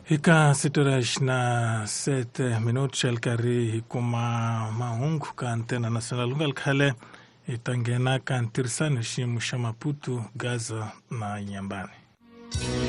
Hika 7 minutos alkari hikuma maungu ka antena nasional lungal kale itangena ka antirsani shimu shamaputu Gaza na Nyambani.